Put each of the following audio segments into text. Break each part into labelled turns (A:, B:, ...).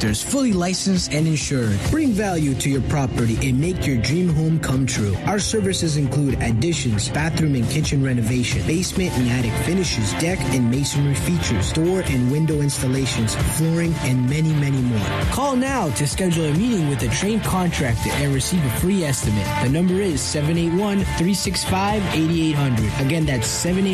A: Contractors, fully licensed and insured. Bring value to your property and make your dream home come true. Our services include additions, bathroom and kitchen renovation, basement and attic finishes, deck and masonry features, door and window installations, flooring, and many, many more. Call now to schedule a meeting with a trained contractor and receive a free estimate. The number is 781-365-8800. Again, that's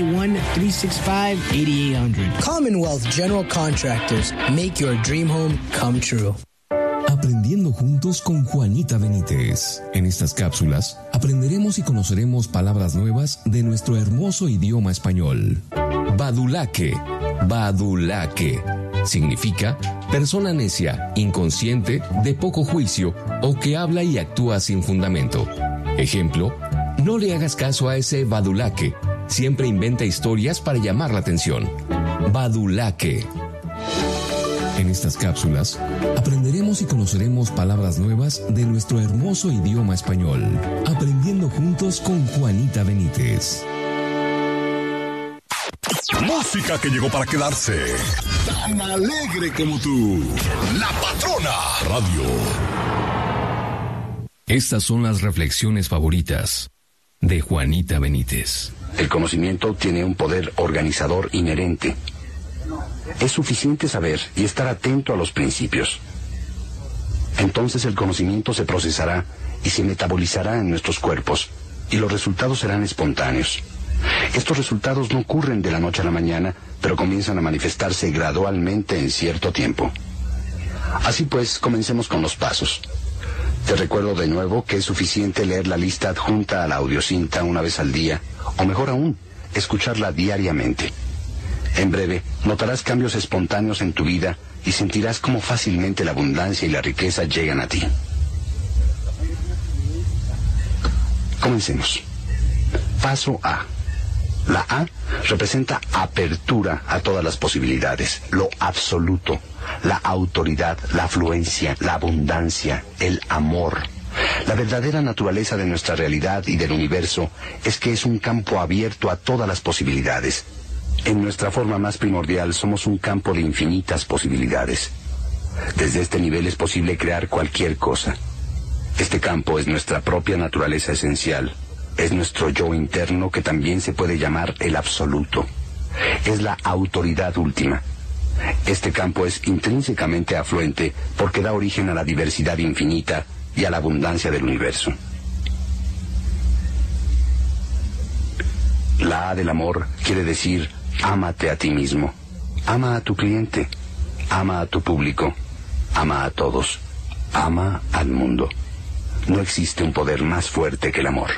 A: 781-365-8800. Commonwealth General Contractors. Make your dream home come true.
B: Aprendiendo juntos con Juanita Benítez. En estas cápsulas aprenderemos y conoceremos palabras nuevas de nuestro hermoso idioma español. Badulaque. Badulaque. Significa persona necia, inconsciente, de poco juicio o que habla y actúa sin fundamento. Ejemplo, no le hagas caso a ese badulaque. Siempre inventa historias para llamar la atención. Badulaque. En estas cápsulas aprenderemos y conoceremos palabras nuevas de nuestro hermoso idioma español. Aprendiendo juntos con Juanita Benítez.
C: Música que llegó para quedarse. Tan alegre como tú. La Patrona Radio.
B: Estas son las reflexiones favoritas de Juanita Benítez.
D: El conocimiento tiene un poder organizador inherente. Es suficiente saber y estar atento a los principios. Entonces el conocimiento se procesará y se metabolizará en nuestros cuerpos, y los resultados serán espontáneos. Estos resultados no ocurren de la noche a la mañana, pero comienzan a manifestarse gradualmente en cierto tiempo. Así pues, comencemos con los pasos. Te recuerdo de nuevo que es suficiente leer la lista adjunta a la audiocinta una vez al día, o mejor aún, escucharla diariamente. En breve, notarás cambios espontáneos en tu vida y sentirás cómo fácilmente la abundancia y la riqueza llegan a ti. Comencemos. Paso A. La A representa apertura a todas las posibilidades, lo absoluto, la autoridad, la afluencia, la abundancia, el amor. La verdadera naturaleza de nuestra realidad y del universo es que es un campo abierto a todas las posibilidades. En nuestra forma más primordial somos un campo de infinitas posibilidades. Desde este nivel es posible crear cualquier cosa. Este campo es nuestra propia naturaleza esencial. Es nuestro yo interno, que también se puede llamar el absoluto. Es la autoridad última. Este campo es intrínsecamente afluente porque da origen a la diversidad infinita y a la abundancia del universo. La A del amor quiere decir: ámate a ti mismo, ama a tu cliente, ama a tu público, ama a todos, ama al mundo. No existe un poder más fuerte que el amor.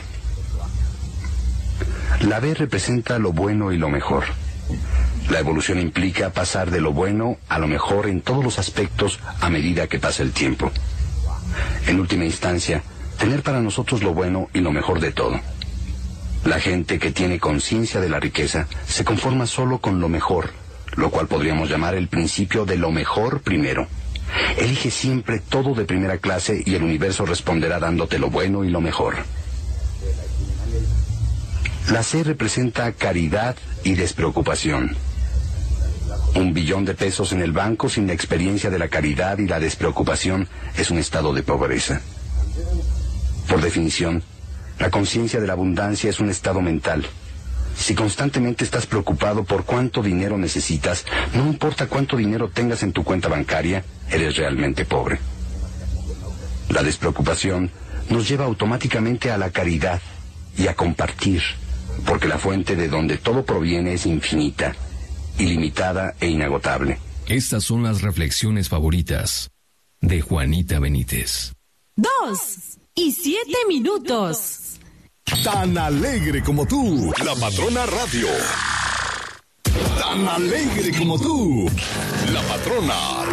D: La B representa lo bueno y lo mejor. La evolución implica pasar de lo bueno a lo mejor en todos los aspectos a medida que pasa el tiempo. En última instancia, tener para nosotros lo bueno y lo mejor de todo. La gente que tiene conciencia de la riqueza se conforma solo con lo mejor, lo cual podríamos llamar el principio de lo mejor primero. Elige siempre todo de primera clase y el universo responderá dándote lo bueno y lo mejor. La C representa caridad y despreocupación. 1 billón de pesos en el banco sin la experiencia de la caridad y la despreocupación es un estado de pobreza. Por definición, la conciencia de la abundancia es un estado mental. Si constantemente estás preocupado por cuánto dinero necesitas, no importa cuánto dinero tengas en tu cuenta bancaria, eres realmente pobre. La despreocupación nos lleva automáticamente a la caridad y a compartir, porque la fuente de donde todo proviene es infinita, ilimitada e inagotable.
B: Estas son las reflexiones favoritas de Juanita Benítez.
E: 2:07.
C: Tan alegre como tú, La Patrona Radio. Tan alegre como tú, La Patrona